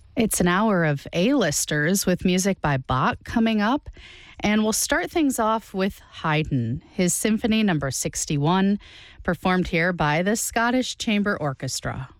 It's an hour of A-listers with music by Bach coming up. And we'll start things off with Haydn, his Symphony Number 61, performed here by the Scottish Chamber Orchestra.